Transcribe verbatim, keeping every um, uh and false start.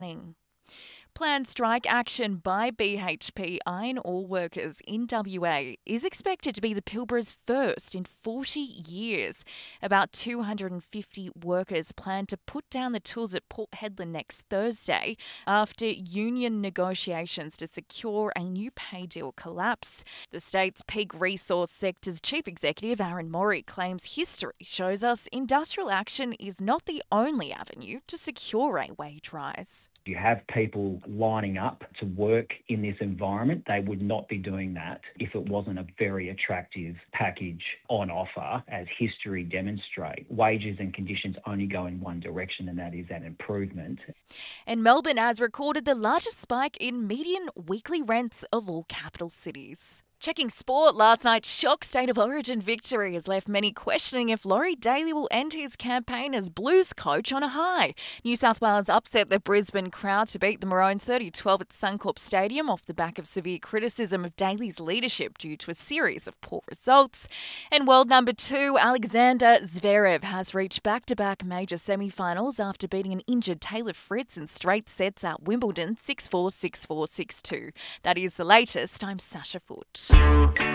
Planned strike action by B H P iron ore workers in W A is expected to be the Pilbara's first in forty years. About two hundred fifty workers plan to put down the tools at Port Hedland next Thursday after union negotiations to secure a new pay deal collapse. The state's peak resource sector's chief executive, Aaron Maury, claims history shows us industrial action is not the only avenue to secure a wage rise. You have people lining up to work in this environment. They would not be doing that if it wasn't a very attractive package on offer, as history demonstrates. Wages and conditions only go in one direction, and that is an improvement. And Melbourne has recorded the largest spike in median weekly rents of all capital cities. Checking sport, last night's shock State of Origin victory has left many questioning if Laurie Daley will end his campaign as Blues coach on a high. New South Wales upset the Brisbane crowd to beat the Maroons thirty twelve at Suncorp Stadium off the back of severe criticism of Daley's leadership due to a series of poor results. And world number two, Alexander Zverev, has reached back-to-back major semi-finals after beating an injured Taylor Fritz in straight sets at Wimbledon six four, six four, six two. That is the latest. I'm Sasha Foote.